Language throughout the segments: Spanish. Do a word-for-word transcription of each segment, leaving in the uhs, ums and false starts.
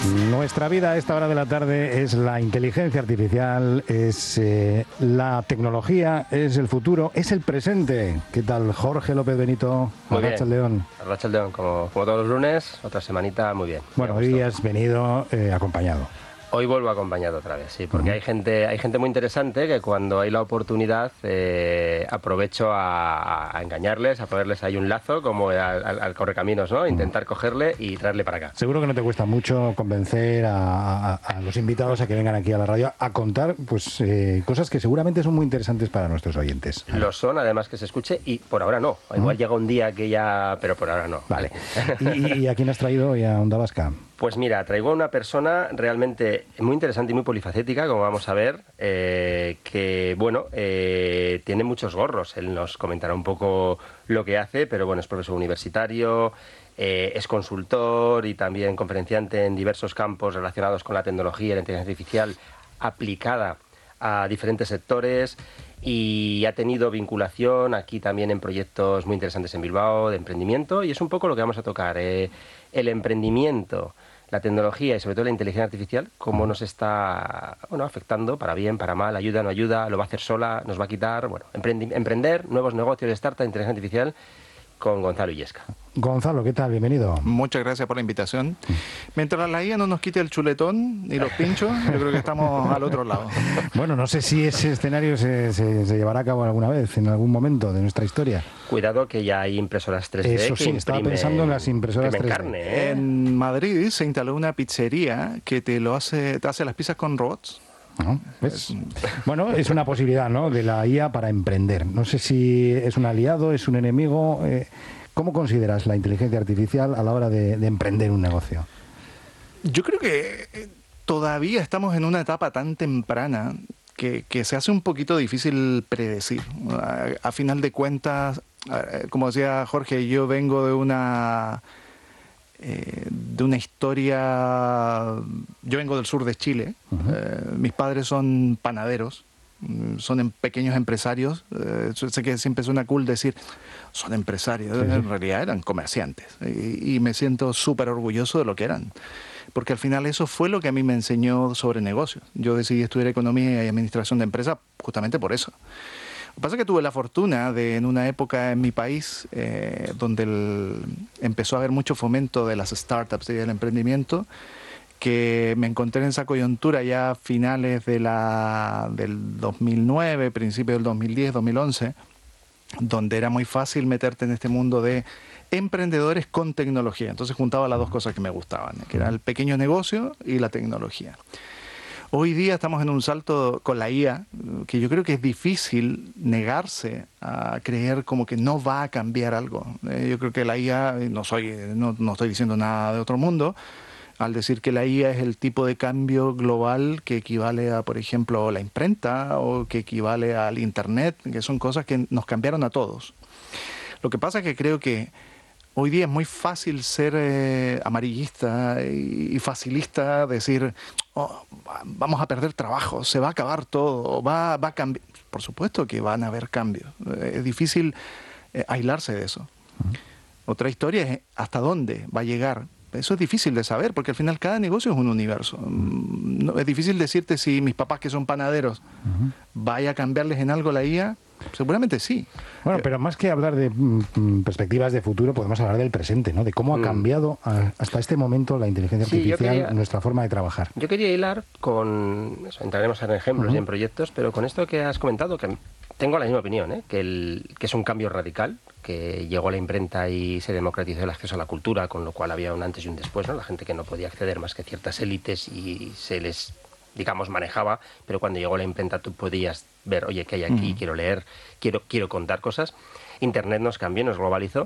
Nuestra vida a esta hora de la tarde es la inteligencia artificial, es eh, la tecnología, es el futuro, es el presente. ¿Qué tal, Jorge López Benito? Muy bien. Arratsaldeon. Arratsaldeon, como, como todos los lunes, otra semanita muy bien. Bueno, hoy has venido eh, acompañado. Hoy vuelvo acompañado otra vez, sí, porque uh-huh. hay gente hay gente muy interesante que cuando hay la oportunidad eh, aprovecho a, a engañarles, a ponerles ahí un lazo como al, al, al correcaminos, ¿no? Intentar uh-huh. cogerle y traerle para acá. Seguro que no te cuesta mucho convencer a, a, a los invitados a que vengan aquí a la radio a contar pues eh, cosas que seguramente son muy interesantes para nuestros oyentes. Lo son, además que se escuche, y por ahora no. Igual uh-huh. llega un día que ya... pero por ahora no. Vale. ¿Y, y a quién has traído hoy a Onda Vasca? Pues mira, traigo a una persona realmente muy interesante y muy polifacética, como vamos a ver, eh, que, bueno, eh, tiene muchos gorros. Él nos comentará un poco lo que hace, pero, bueno, es profesor universitario, eh, es consultor y también conferenciante en diversos campos relacionados con la tecnología y la inteligencia artificial aplicada a diferentes sectores, y ha tenido vinculación aquí también en proyectos muy interesantes en Bilbao de emprendimiento, y es un poco lo que vamos a tocar, eh, el emprendimiento, la tecnología y sobre todo la inteligencia artificial, cómo nos está bueno, afectando, para bien, para mal, ayuda, no ayuda, lo va a hacer sola, nos va a quitar, bueno, emprendi- emprender, nuevos negocios de startup, inteligencia artificial, con Gonzalo Illesca. Gonzalo, ¿qué tal? Bienvenido. Muchas gracias por la invitación. Mientras la I A no nos quite el chuletón y los pinchos, yo creo que estamos al otro lado. Bueno, no sé si ese escenario se, se, se llevará a cabo alguna vez, en algún momento de nuestra historia. Cuidado que ya hay impresoras tres D. Eso sí, que estaba imprimen, pensando en las impresoras tres D. Carne, ¿eh? En Madrid se instaló una pizzería que te lo hace, te hace las pizzas con robots. ¿No? ¿Ves? Bueno, es una posibilidad, ¿no?, de la I A para emprender. No sé si es un aliado, es un enemigo. Eh, ¿Cómo consideras la inteligencia artificial a la hora de, de emprender un negocio? Yo creo que todavía estamos en una etapa tan temprana que, que se hace un poquito difícil predecir. A, a final de cuentas, como decía Jorge, yo vengo de una... Eh, de una historia. Yo vengo del sur de Chile. Uh-huh. eh, mis padres son panaderos, son pequeños empresarios. eh, sé que siempre suena cool decir son empresarios, sí, sí. En realidad eran comerciantes, y, y me siento súper orgulloso de lo que eran, porque al final eso fue lo que a mí me enseñó sobre negocios. Yo decidí estudiar economía y administración de empresas justamente por eso. Lo que pasa es que tuve la fortuna de, en una época en mi país, eh, donde el, empezó a haber mucho fomento de las startups y del emprendimiento, que me encontré en esa coyuntura ya a finales de la, del dos mil nueve, principios del dos mil diez, dos mil once, donde era muy fácil meterte en este mundo de emprendedores con tecnología. Entonces juntaba las dos cosas que me gustaban, que era el pequeño negocio y la tecnología. Hoy día estamos en un salto con la I A, que yo creo que es difícil negarse a creer como que no va a cambiar algo. Eh, yo creo que la I A, no, soy, no, no estoy diciendo nada de otro mundo, al decir que la I A es el tipo de cambio global que equivale a, por ejemplo, la imprenta o que equivale al Internet, que son cosas que nos cambiaron a todos. Lo que pasa es que creo que hoy día es muy fácil ser eh, amarillista y, y facilista, decir, oh, vamos a perder trabajo, se va a acabar todo, va, va a cambiar. Por supuesto que van a haber cambios. Eh, es difícil eh, aislarse de eso. Uh-huh. Otra historia es hasta dónde va a llegar. Eso es difícil de saber, porque al final cada negocio es un universo. Uh-huh. No, es difícil decirte si mis papás que son panaderos, uh-huh, vaya a cambiarles en algo la I A. Seguramente sí. Bueno, pero más que hablar de mm, perspectivas de futuro, podemos hablar del presente, ¿no? De cómo ha mm. cambiado a, hasta este momento la inteligencia sí, artificial, quería, nuestra forma de trabajar. Yo quería hilar con, eso, entraremos en ejemplos uh-huh. y en proyectos, pero con esto que has comentado, que tengo la misma opinión, ¿eh? que, el, que es un cambio radical, que llegó la imprenta y se democratizó el acceso a la cultura, con lo cual había un antes y un después, ¿no? La gente que no podía acceder más que ciertas élites y se les, digamos, manejaba, pero cuando llegó la imprenta tú podías ver, oye, ¿qué hay aquí? Mm. Quiero leer, quiero, quiero contar cosas. Internet nos cambió, nos globalizó,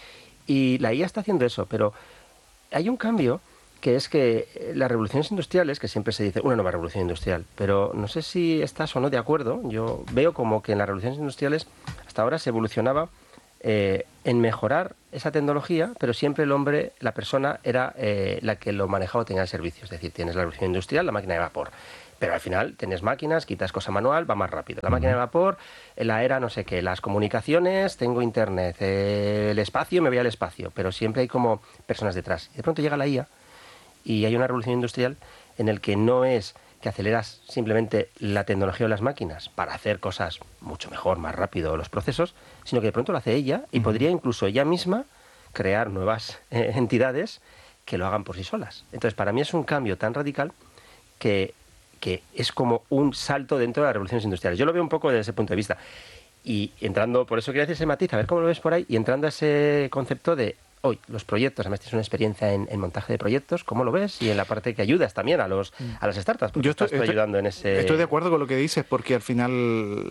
y la I A está haciendo eso, pero hay un cambio que es que las revoluciones industriales, que siempre se dice una nueva revolución industrial, pero no sé si estás o no de acuerdo, yo veo como que en las revoluciones industriales hasta ahora se evolucionaba eh, en mejorar esa tecnología, pero siempre el hombre, la persona, era eh, la que lo manejaba o tenía el servicio. Es decir, tienes la revolución industrial, la máquina de vapor, pero al final tienes máquinas, quitas cosa manual, va más rápido. La máquina de vapor, la era no sé qué, las comunicaciones, tengo internet, eh, el espacio, me voy al espacio, pero siempre hay como personas detrás. Y de pronto llega la I A Y hay una revolución industrial en el que no es que aceleras simplemente la tecnología o las máquinas para hacer cosas mucho mejor, más rápido los procesos, sino que de pronto lo hace ella y uh-huh. podría incluso ella misma crear nuevas eh, entidades que lo hagan por sí solas. Entonces, para mí es un cambio tan radical que, que es como un salto dentro de las revoluciones industriales. Yo lo veo un poco desde ese punto de vista. Y entrando, por eso quería hacer ese matiz, a ver cómo lo ves por ahí, y entrando a ese concepto de hoy, los proyectos, además tienes una experiencia en, en montaje de proyectos, ¿cómo lo ves? Y en la parte que ayudas también a los a las startups, porque yo estoy, estás estoy ayudando en ese... Estoy de acuerdo con lo que dices, porque al final,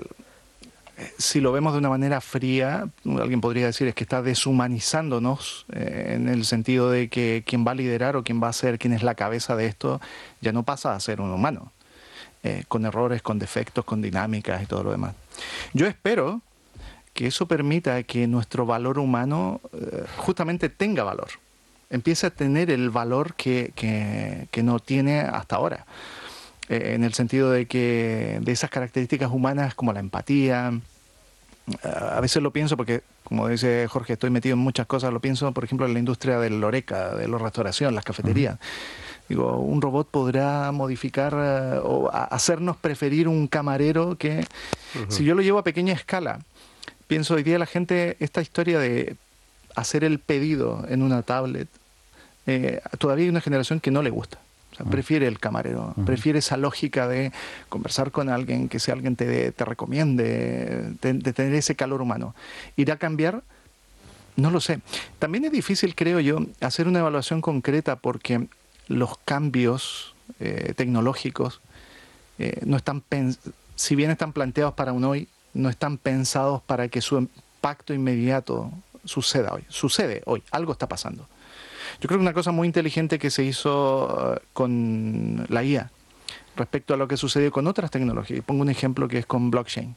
si lo vemos de una manera fría, alguien podría decir es que está deshumanizándonos, eh, en el sentido de que quien va a liderar o quien va a ser, quien es la cabeza de esto, ya no pasa a ser un humano, eh, con errores, con defectos, con dinámicas y todo lo demás. Yo espero que eso permita que nuestro valor humano eh, justamente tenga valor, empiece a tener el valor que, que, que no tiene hasta ahora, eh, en el sentido de que de esas características humanas como la empatía, eh, a veces lo pienso porque, como dice Jorge, estoy metido en muchas cosas, lo pienso por ejemplo en la industria del horeca, de la restauración, las cafeterías. Uh-huh. Digo, un robot podrá modificar uh, o a hacernos preferir un camarero que, uh-huh. si yo lo llevo a pequeña escala, pienso hoy día la gente, esta historia de hacer el pedido en una tablet, eh, todavía hay una generación que no le gusta. O sea, uh-huh. prefiere el camarero, uh-huh. prefiere esa lógica de conversar con alguien, que si alguien te, te recomiende, de, de tener ese calor humano. ¿Irá a cambiar? No lo sé. También es difícil, creo yo, hacer una evaluación concreta porque los cambios eh, tecnológicos eh, no están, si bien están planteados para un hoy, no están pensados para que su impacto inmediato suceda hoy. Sucede hoy, algo está pasando. Yo creo que una cosa muy inteligente que se hizo con la I A respecto a lo que sucedió con otras tecnologías, y pongo un ejemplo que es con blockchain,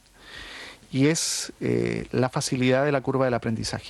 y es eh, la facilidad de la curva del aprendizaje.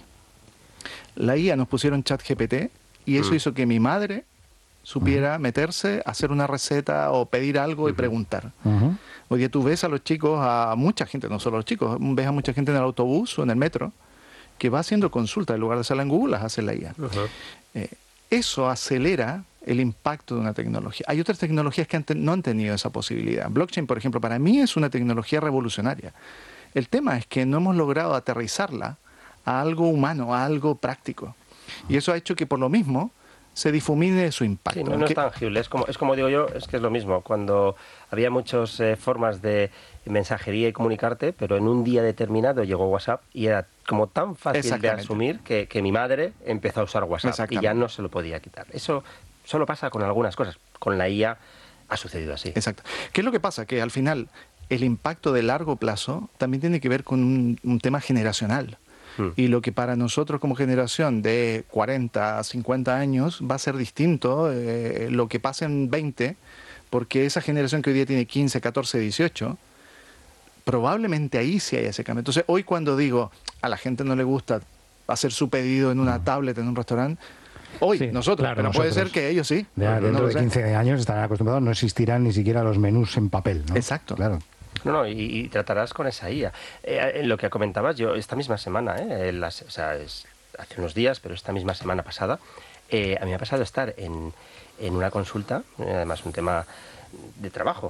La I A nos pusieron ChatGPT y eso mm. hizo que mi madre supiera uh-huh. meterse, hacer una receta o pedir algo uh-huh. y preguntar. Uh-huh. Hoy día tú ves a los chicos, a mucha gente, no solo a los chicos, ves a mucha gente en el autobús o en el metro que va haciendo consultas, en lugar de hacerla en Google, las hace la I A. Uh-huh. Eh, eso acelera el impacto de una tecnología. Hay otras tecnologías que han te- no han tenido esa posibilidad. Blockchain, por ejemplo, para mí es una tecnología revolucionaria. El tema es que no hemos logrado aterrizarla a algo humano, a algo práctico. Y eso ha hecho que por lo mismo se difumine su impacto. Sí, no, no es tangible, es como, es como digo yo, es que es lo mismo. Cuando había muchas eh, formas de mensajería y comunicarte, pero en un día determinado llegó WhatsApp y era como tan fácil de asumir que, que mi madre empezó a usar WhatsApp y ya no se lo podía quitar. Eso solo pasa con algunas cosas. Con la I A ha sucedido así. Exacto. ¿Qué es lo que pasa? Que al final el impacto de largo plazo también tiene que ver con un, un tema generacional. Y lo que para nosotros como generación de cuarenta a cincuenta años va a ser distinto eh, lo que pasa en veinte, porque esa generación que hoy día tiene quince, catorce, dieciocho, probablemente ahí sí hay ese cambio. Entonces hoy cuando digo a la gente no le gusta hacer su pedido en una tablet en un restaurante, hoy sí, nosotros, claro, pero nosotros. Puede ser que ellos sí. Ya, dentro no de quince años estarán acostumbrados, no existirán ni siquiera los menús en papel, ¿no? Exacto. Claro. No, no, y, y tratarás con esa I A. Eh, en lo que comentabas, yo esta misma semana, eh, las, o sea, es hace unos días, pero esta misma semana pasada, eh, a mí me ha pasado estar en, en una consulta, eh, además un tema de trabajo,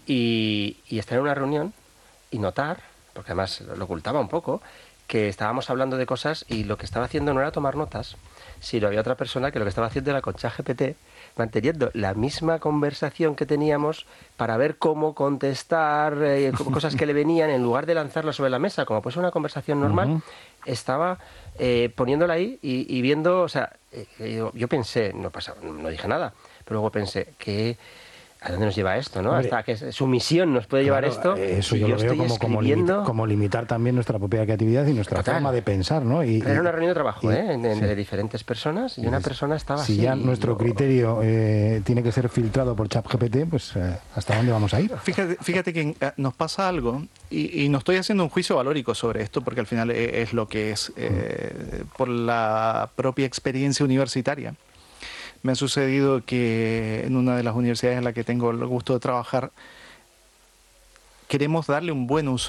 y, y estar en una reunión y notar, porque además lo ocultaba un poco, que estábamos hablando de cosas y lo que estaba haciendo no era tomar notas, sino había otra persona que lo que estaba haciendo era con ChatGPT manteniendo la misma conversación que teníamos para ver cómo contestar eh, cosas que le venían, en lugar de lanzarla sobre la mesa, como pues una conversación normal, uh-huh. estaba eh, poniéndola ahí y, y viendo, o sea, eh, yo, yo pensé, no pasa, no dije nada, pero luego pensé que ¿a dónde nos lleva esto, no? Hombre, hasta que su misión nos puede claro, llevar esto. Eso yo, yo lo veo como, como, limita, como limitar también nuestra propia creatividad y nuestra Total. forma de pensar, ¿no? Y, Era una reunión de trabajo, y, ¿eh? Entre sí. diferentes personas y una persona estaba si así. Si ya nuestro lo... criterio eh, tiene que ser filtrado por ChatGPT, pues eh, ¿hasta dónde vamos a ir? Fíjate, fíjate que eh, nos pasa algo, y, y no estoy haciendo un juicio valórico sobre esto, porque al final es, es lo que es eh, mm. por la propia experiencia universitaria. Me ha sucedido que en una de las universidades en la que tengo el gusto de trabajar, queremos darle un buen uso